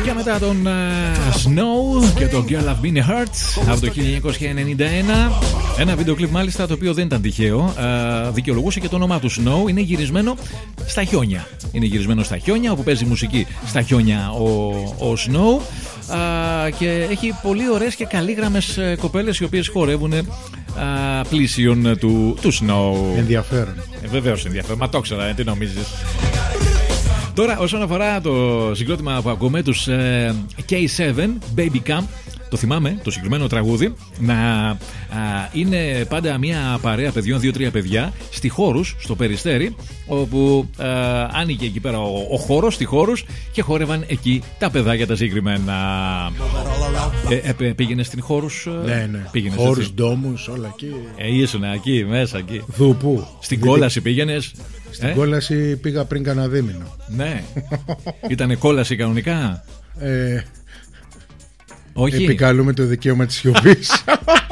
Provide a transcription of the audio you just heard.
Και μετά τον Snow και το Girl I've Been Hurt από το 1991. Ένα βίντεο κλιπ μάλιστα το οποίο δεν ήταν τυχαίο. Δικαιολογούσε και το όνομά του Snow. Είναι γυρισμένο στα χιόνια. Είναι γυρισμένο στα χιόνια, όπου παίζει μουσική στα χιόνια ο Snow. Και έχει πολύ ωραίες και καλήγραμμες κοπέλες οι οποίες χορεύουν πλήσιον του Snow. Ενδιαφέρον. Βεβαίως ενδιαφέρον. Μα το ήξερα, τι νομίζεις. Τώρα, όσον αφορά το συγκρότημα που ακούμε, τους K7, Baby Camp, το θυμάμαι, το συγκεκριμένο τραγούδι, να είναι πάντα μια παρέα παιδιών, 2-3 παιδιά, στη Χώρους, στο Περιστέρι, όπου άνοιγε εκεί πέρα ο χώρος, στη Χώρους, και χόρευαν εκεί τα παιδάκια τα συγκεκριμένα. Πήγαινε στην Χώρους? Ναι. Χώρους, ντόμους, όλα εκεί. Ήσουν εκεί, μέσα εκεί. Δουπού. Στην κόλαση πήγαινες? Στην κόλαση πήγα πριν κανένα δίμηνο. Ναι. Ήτανε κόλαση κανονικά? Όχι. Επικαλούμε το δικαίωμα της σιωπής.